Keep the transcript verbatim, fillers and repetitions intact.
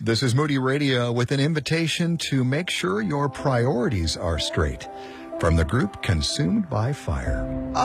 This is Moody Radio with an invitation to make sure your priorities are straight from the group Consumed by Fire.